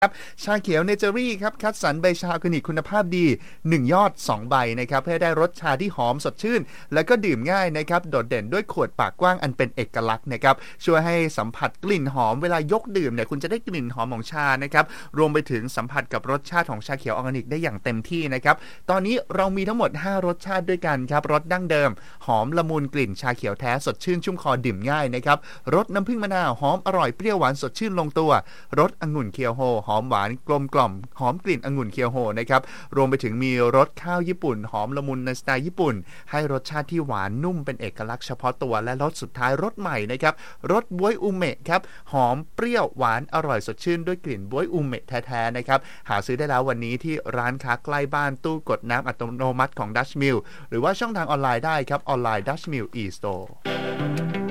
ครับชาเขียวเนเจอรี่ครับคัดสรรใบชาออร์แกนิกคุณภาพดี1ยอด2ใบนะครับเพื่อได้รสชาที่หอมสดชื่นและก็ดื่มง่ายนะครับโดดเด่นด้วยขวดปากกว้างอันเป็นเอกลักษณ์นะครับช่วยให้สัมผัสกลิ่นหอมเวลายกดื่มเนี่ยคุณจะได้กลิ่นหอมของชานะครับรวมไปถึงสัมผัสกับรสชาติของชาเขียวออร์แกนิกได้อย่างเต็มที่นะครับตอนนี้เรามีทั้งหมด5รสชาติด้วยกันครับรสดั้งเดิมหอมละมุนกลิ่นชาเขียวแท้สดชื่นชุ่มคอดื่มง่ายนะครับรสน้ำผึ้งมะนาวหอมอร่อยเปรี้ยวหวานสดชื่นลงตัวรสองุ่นเคียวโฮหอมหวานกลมกล่อมหอมกลิ่นองุ่นเคียวโฮนะครับรวมไปถึงมีรสข้าวญี่ปุ่นหอมละมุนในสไตล์ญี่ปุ่นให้รสชาติที่หวานนุ่มเป็นเอกลักษณ์เฉพาะตัวและรสสุดท้ายรสใหม่นะครับรสบ๊วยอูเมะครับหอมเปรี้ยวหวานอร่อยสดชื่นด้วยกลิ่นบ๊วยอูเมะแท้ๆนะครับหาซื้อได้แล้ววันนี้ที่ร้านค้าใกล้บ้านตู้กดน้ำอัตโนมัติของ Dutch Mill หรือว่าช่องทางออนไลน์ได้ครับออนไลน์ Dutch Mill e-store